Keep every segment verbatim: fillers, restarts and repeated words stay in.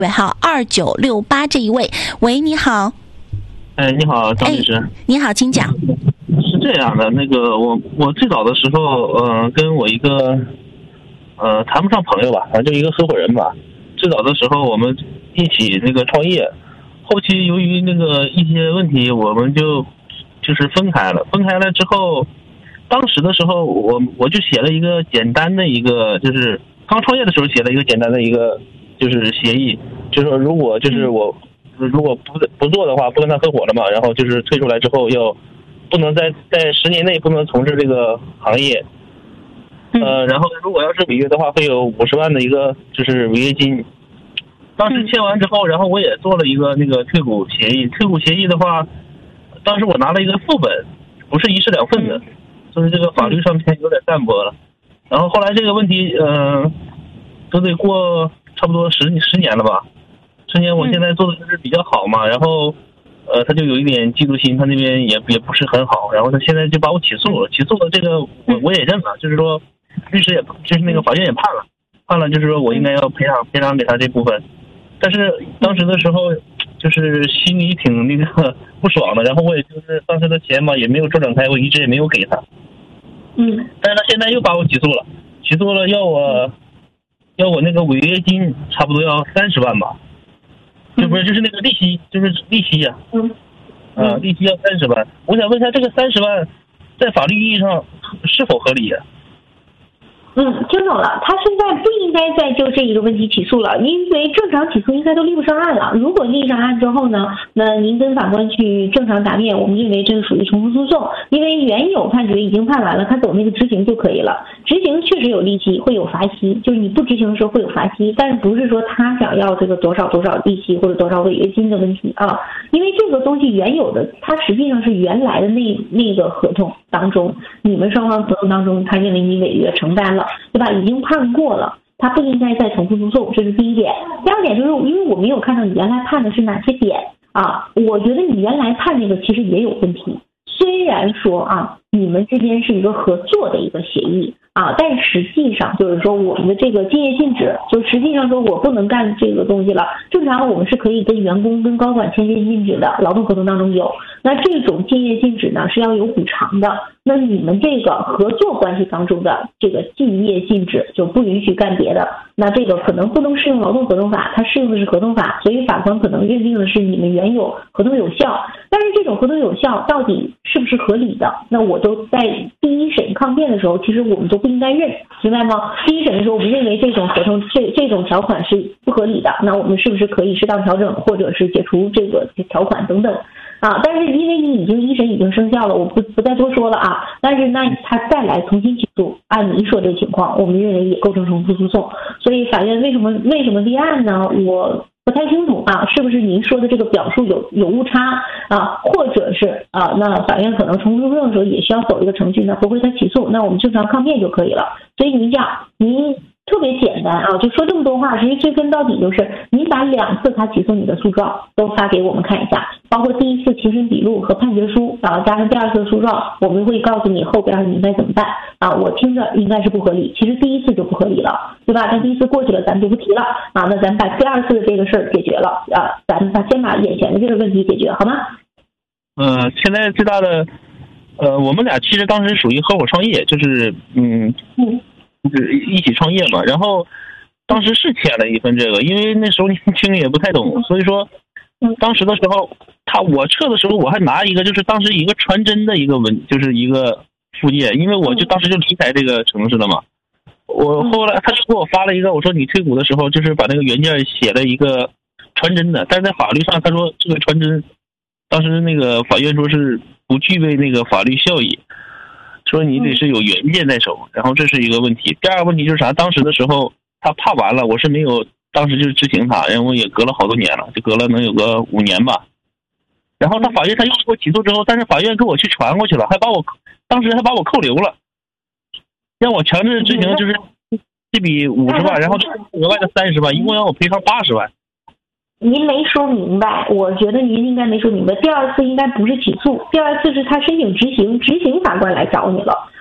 尾号二九六八这一位，喂，你好。 哎，你好，张律师。 哎，你好，请讲。 是这样的，那个我我最早的时候，呃，跟我一个呃谈不上朋友吧，反正就一个合伙人吧。最早的时候我们一起那个创业，后期由于那个一些问题，我们就就是分开了。分开了之后，当时的时候我我就写了一个简单的一个，就是刚创业的时候写了一个简单的一个就是协议，就是说如果就是我如果不不做的话，不跟他合伙了嘛，然后就是退出来之后要不能在在十年内不能从事这个行业，呃，然后如果要是违约的话，会有五十万的一个就是违约金。当时签完之后，然后我也做了一个那个退股协议。退股协议的话，当时我拿了一个副本，不是一式两份的，所以这个法律上面有点淡薄了。然后后来这个问题，嗯、呃，都得过差不多十十年了吧。十年我现在做的就是比较好嘛，然后，呃，他就有一点嫉妒心，他那边也也不是很好，然后他现在就把我起诉了，起诉了这个我我也认了，就是说，律师也就是那个法院也判了，判了就是说我应该要赔偿赔偿给他这部分，但是当时的时候就是心里挺那个不爽的，然后我也就是当时的钱嘛也没有周转开，我一直也没有给他， 嗯， 但是他现在又把我起诉了，起诉了要我要我那个违约金差不多要三十万吧。就不是就是那个利息，就是利息呀、啊，嗯，啊，利息要三十万。我想问一下，这个三十万在法律意义上是否合理呀、啊？ 嗯，听懂了。他现在不应该再就这一个问题起诉了，因为正常起诉应该都立不上案了。如果立上案之后呢，那您跟法官去正常答辩，我们认为这个属于重复诉讼，因为原有判决已经判完了，他走那个执行就可以了。执行确实有利息，会有罚息，就是你不执行的时候会有罚息，但是不是说他想要这个多少多少利息或者多少违约金的问题啊？因为这个东西原有的，它实际上是原来的那那个合同当中，你们双方合同当中，他认为你违约承担了。对吧？已经判过了，他不应该再重复诉讼，这是第一点。第二点就是，因为我没有看到你原来判的是哪些点啊，我觉得你原来判那个其实也有问题。虽然说啊，你们之间是一个合作的一个协议啊，但实际上就是说我们的这个竞业禁止，就实际上说我不能干这个东西了。正常我们是可以跟员工跟高管签订禁止的，劳动合同当中有。那这种竞业禁止呢是要有补偿的。那你们这个合作关系当中的这个竞业禁止就不允许干别的，那这个可能不能适用劳动合同法，它适用的是合同法，所以法官可能认定的是你们原有合同有效。但是这种合同有效到底是不是合理的？那我都在第一审抗辩的时候，其实我们都不应该认，明白吗？第一审的时候，我们认为这种合同这这种条款是不合理的，那我们是不是可以适当调整，或者是解除这个条款等等？啊，但是因为你已经一审已经生效了，我不不再多说了啊。但是那他再来重新起诉，按您说这个情况，我们认为也构成重复诉讼。所以法院为什么为什么立案呢？我不太清楚啊，是不是您说的这个表述有有误差啊，或者是啊，那法院可能重复诉讼的时候也需要走一个程序呢，驳回他起诉，那我们正常抗辩就可以了。所以您这样，您特别简单啊，就说这么多话，其实追根到底就是您把两次他起诉你的诉状都发给我们看一下，包括第一次庭审笔录和判决书，然后加上第二次的诉状，我们会告诉你后边你应该怎么办啊。我听着应该是不合理，其实第一次就不合理了，对吧？但第一次过去了，咱们就不提了啊。那咱们把第二次的这个事儿解决了啊，咱们把先把眼前的这个问题解决，好吗？ 呃，现在最大的，呃，我们俩其实当时属于合伙创业，就是嗯嗯。就是一起创业嘛，然后当时是签了一份这个，因为那时候年轻也不太懂，所以说当时的时候他我撤的时候我还拿一个就是当时一个传真的一个文，就是一个附件，因为我就当时就离开这个城市了嘛，我后来他就给我发了一个，我说你退股的时候就是把那个原件写了一个传真的，但是在法律上他说这个传真当时那个法院说是不具备那个法律效益，说你得是有原件在手，然后这是一个问题。第二个问题就是啥？当时的时候他判完了，我是没有，当时就是执行他，然后也隔了好多年了，就隔了能有个五年吧。然后他法院他又给我起诉之后，但是法院给我去传过去了，还把我当时还把我扣留了，让我强制执行，就是这笔五十万，然后额外的三十万，一共让我赔偿八十万。 您没说明白，我觉得您应该没说明白。第二次应该不是起诉，第二次是他申请执行，执行法官来找你了。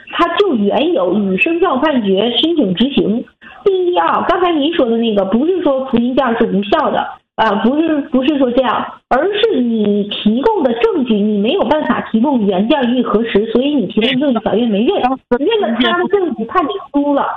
它就原有以生效判决申请执行。第一啊，刚才您说的那个不是说复印件是无效的啊、呃，不是不是说这样，而是你提供的证据你没有办法提供原件予以核实，所以你提供证据法院没认，认了他的证据判你输了。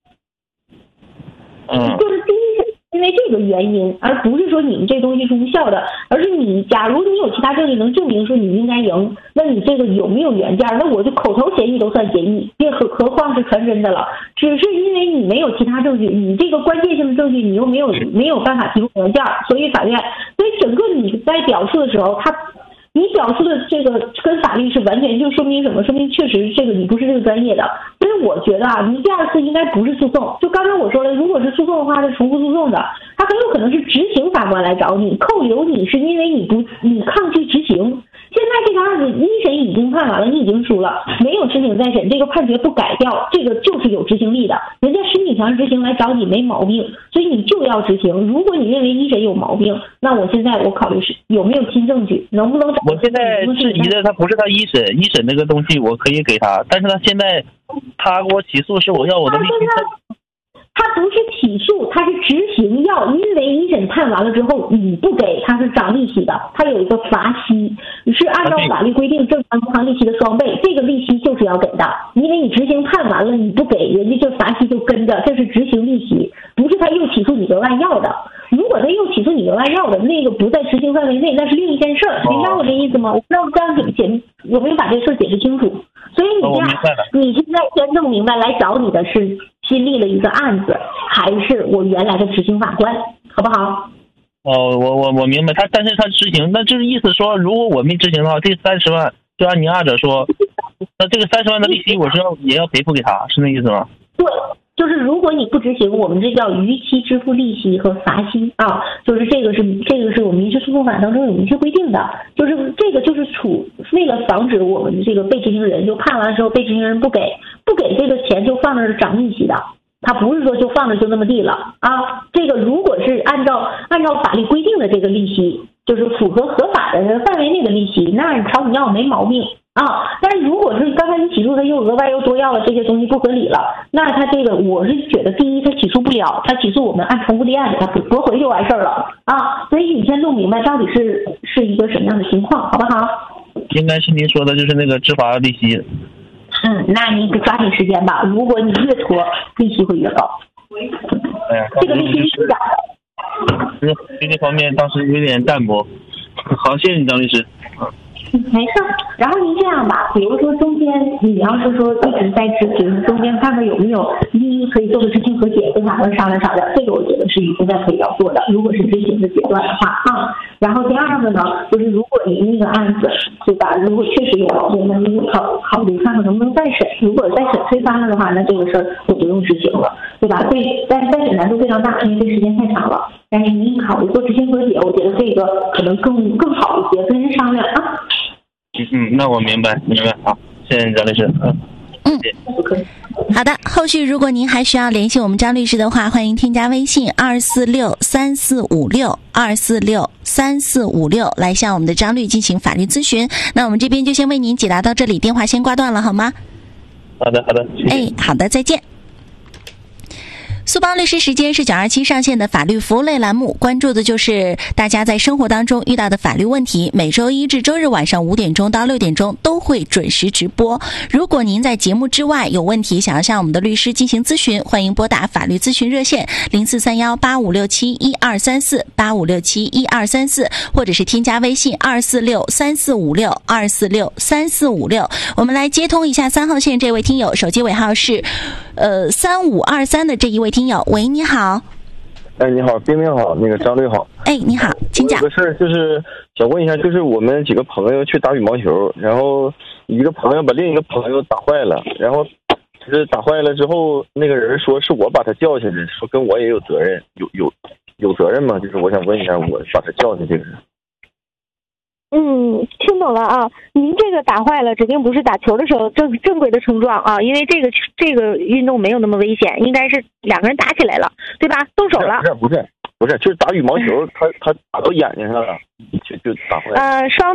嗯， 就是第一是因为这个原因，而不是说你们这东西是无效的，而是你假如你有其他证据能证明说你应该赢，那你这个有没有原件，那我就口头协议都算协议，别何何况是传真的了。只是因为你没有其他证据，你这个关键性的证据你又没有没有办法提供原件，所以法院，所以整个你在表述的时候，他你表述的这个跟法律是完全就说明什么？说明确实这个你不是这个专业的。所以我觉得啊，你第二次应该不是诉讼。就刚才我说了，如果是诉讼的话，是重复诉讼的，他很有可能是执行法官来找你扣留你，是因为你不你抗拒执行。现在这个案子一审已经判完了，你已经输了，没有申请再审，这个判决不改掉，这个就是有执行力的。人家申请强制执行来找你没毛病，所以你就要执行。如果你认为一审有毛病，那我现在我考虑是有没有新证据，能不能找。 我现在质疑的他不是他一审，一审那个东西我可以给他，但是他现在他给我起诉是我要我的利息。 他不是起诉，他是执行要，因为一审判完了之后你不给，他是涨利息的，他有一个罚息，是按照法律规定正常银行利息的双倍，这个利息就是要给的，因为你执行判完了你不给，人家这罚息就跟着，这是执行利息，不是他又起诉你额外要的。如果他又起诉你额外要的那个不在执行范围内，那是另一件事儿，明白我这意思吗？我不知道这样解解有没有把这事儿解释清楚。所以你这样，你现在先弄明白来找你的是新立了一个案子，还是我原来的执行法官，好不好？ 哦，我我我明白他，但是他执行，那就是意思说，如果我没执行的话，这三十万就按你二者说，那这个三十万的利息我是要也要赔付给他，是那意思吗？ 对。就是如果你不执行，我们这叫逾期支付利息和罚息啊，就是这个是这个是我们民事诉讼法当中有明确规定的，就是这个就是处为了防止我们这个被执行人就判完之后被执行人不给不给这个钱就放那儿涨利息的，他不是说就放着就那么地了啊。这个如果是按照按照法律规定的这个利息，就是符合合法的范围内的利息，那你朝你要没毛病。啊，但是如果是刚才你起诉他又额外又多要了这些东西不合理了，那他这个我是觉得第一他起诉不了，他起诉我们按重复立案给他驳回就完事儿了啊，所以你先弄明白到底是是一个什么样的情况，好不好？ 应该是您说的就是那个执法利息。 嗯，那你抓紧时间吧，如果你越拖利息会越高。 哎呀， 这个利息是假的。 这这个方面当时有点淡薄。好，谢谢你张律师。 没事，然后您这样吧，比如说中间你要是说一直在执行，中间看看有没有第一可以做个执行和解，跟法官商量商量，这个我觉得是你现在可以要做的。如果是执行的阶段的话啊，然后第二个呢，就是如果您那个案子对吧，如果确实有毛病，那您考考虑看看能不能再审。如果再审推翻了的话，那这个事儿就不用执行了，对吧？对，但是再审难度非常大，因为这时间太长了。但是您考虑做执行和解，我觉得这个可能更更好一些，跟人商量啊。 嗯，那我明白明白，好，谢谢你张律师。嗯嗯，好的。后续如果您还需要联系我们张律师的话，欢迎添加微信二四六三四五六二四六三四五六来向我们的张律进行法律咨询。那我们这边就先为您解答到这里，电话先挂断了，好吗？ 好的好的，谢谢。 哎，好的，再见。苏邦律师时间是九二七上线的法律服务类栏目，关注的就是大家在生活当中遇到的法律问题。每周一至周日晚上五点钟到六点钟都会准时直播。如果您在节目之外有问题想要向我们的律师进行咨询，欢迎拨打法律咨询热线零四三幺八五六七一二三四八五六七一二三四，或者是添加微信二四六三四五六二四六三四五六。我们来接通一下三号线这位听友，手机尾号是呃三五二三的这一位听友。喂，你好。 哎，你好，冰冰好，那个张律好。 哎，你好，请讲。 有个事儿就是想问一下，就是我们几个朋友去打羽毛球，然后一个朋友把另一个朋友打坏了，然后就是打坏了之后，那个人说是我把他叫下去，说跟我也有责任，有有有责任吗？就是我想问一下，我把他叫下去这个人。 嗯，听懂了啊。您这个打坏了，指定不是打球的时候正正规的冲撞啊，因为这个这个运动没有那么危险，应该是两个人打起来了，对吧？动手了。 不是不是不是，就是打羽毛球，他他打到眼睛上了，就就打坏了。 呃，双打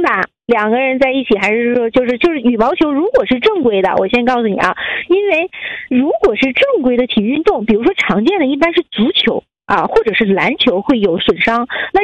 两个人在一起，还是说就是就是羽毛球，如果是正规的，我先告诉你啊，因为如果是正规的体育运动，比如说常见的一般是足球啊，或者是篮球会有损伤，那